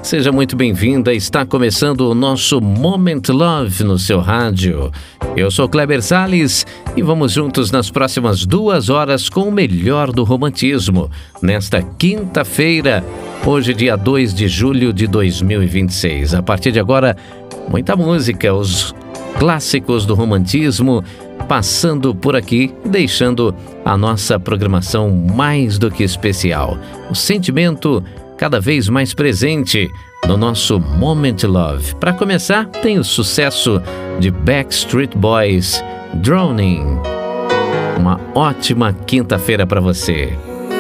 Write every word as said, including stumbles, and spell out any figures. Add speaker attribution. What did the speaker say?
Speaker 1: Seja muito bem-vinda, está começando o nosso Moment Love no seu rádio. Eu sou Kleber Salles e vamos juntos nas próximas duas horas com o melhor do romantismo. Nesta quinta-feira, hoje dia dois de julho de dois mil e vinte e seis. A partir de agora, muita música, os clássicos do romantismo passando por aqui, deixando a nossa programação mais do que especial. O sentimento cada vez mais presente no nosso Moment Love. Para começar, tem o sucesso de Backstreet Boys, Drowning. Uma ótima quinta-feira para você.